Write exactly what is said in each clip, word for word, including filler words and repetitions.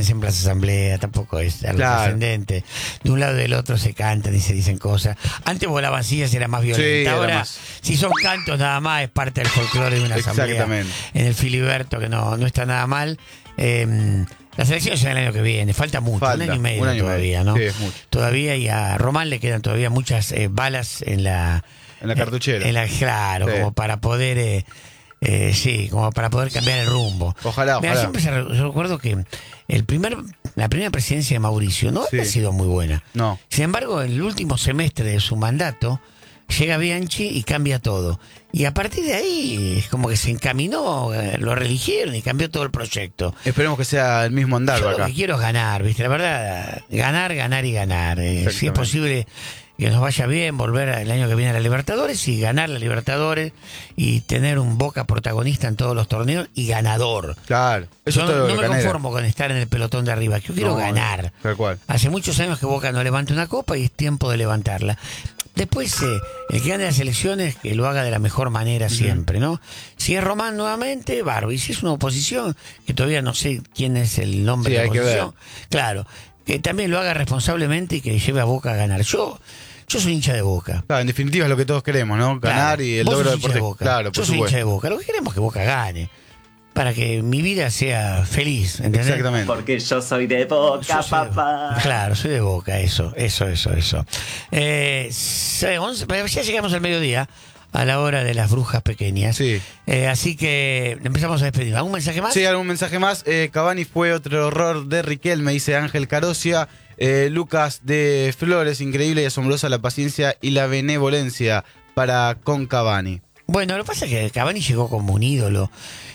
siempre las asambleas, tampoco es algo Claro. trascendente. De un lado y del otro se cantan y se dicen cosas. Antes volaban sillas y era más violenta. Sí, era Ahora, más. si son cantos nada más, es parte del folclore de una asamblea. Exactamente. En el Filiberto, que no, no está nada mal. Eh, las elecciones son el año que viene, falta mucho, Falta, un año y medio un año y todavía, medio. ¿no? Sí, es mucho. Todavía, y a Román le quedan todavía muchas eh, balas en la... En la cartuchera. En la, claro, Sí. como para poder... Eh, eh, sí, como para poder cambiar el rumbo. Ojalá, Mira, ojalá. siempre se re- yo recuerdo que el primer, la primera presidencia de Mauricio no Sí. había sido muy buena. No. Sin embargo, en el último semestre de su mandato, llega Bianchi y cambia todo. Y a partir de ahí, es como que se encaminó, eh, lo religieron y cambió todo el proyecto. Esperemos que sea el mismo andar Yo lo acá. que quiero es ganar, ¿viste? La verdad, ganar, ganar y ganar. Eh, si es Exactamente. posible que nos vaya bien, volver el año que viene a la Libertadores y ganar la Libertadores y tener un Boca protagonista en todos los torneos y ganador. Claro. Eso Yo es todo no, lo no que me Canela. conformo con estar en el pelotón de arriba, yo quiero No, ganar. Tal cual. Hace muchos años que Boca no levanta una copa y es tiempo de levantarla. Después, eh, el que gane las elecciones, que lo haga de la mejor manera siempre, ¿no? Si es Román nuevamente, barbo. Y si es una oposición, que todavía no sé quién es el nombre Sí, de la hay que ver. oposición, claro, que también lo haga responsablemente y que lleve a Boca a ganar. Yo, yo soy hincha de Boca. Claro, en definitiva es lo que todos queremos, ¿no? Ganar Claro. y el Vos logro sos hincha de deportivo. Boca. Claro, Yo por soy hincha supuesto. de Boca. Lo que queremos es que Boca gane. Para que mi vida sea feliz, ¿entendés? Exactamente. Porque yo soy de Boca, Yo soy de- papá. Claro, soy de Boca, eso, eso, eso, eso. Eh, se- once, ya llegamos al mediodía, a la hora de las brujas pequeñas. Sí. Eh, así que empezamos a despedir. ¿Algún mensaje más? Sí, algún mensaje más. Eh, Cavani fue otro error de Riquelme, dice Ángel Carosia. Eh, Lucas de Flores, increíble y asombrosa la paciencia y la benevolencia para con Cavani. Bueno, lo que pasa es que Cavani llegó como un ídolo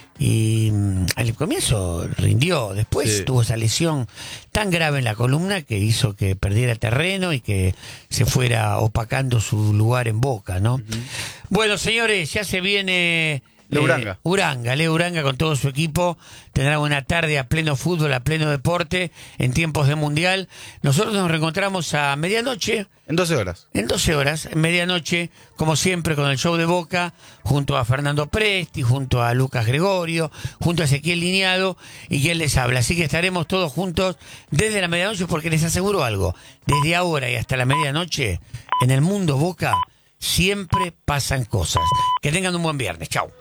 y mm, al comienzo rindió, después Sí. tuvo esa lesión tan grave en la columna que hizo que perdiera terreno y que se fuera opacando su lugar en Boca, ¿no? Bueno, señores, ya se viene... Leo eh, Uranga. Uranga, Leo Uranga con todo su equipo tendrá una tarde a pleno fútbol, a pleno deporte en tiempos de mundial. Nosotros nos reencontramos a medianoche. En doce horas. En doce horas, en medianoche, como siempre, con el show de Boca, junto a Fernando Presti, junto a Lucas Gregorio, junto a Ezequiel Lineado y quien les habla. Así que estaremos todos juntos desde la medianoche, porque les aseguro algo, desde ahora y hasta la medianoche, en el mundo Boca, siempre pasan cosas. Que tengan un buen viernes. Chau.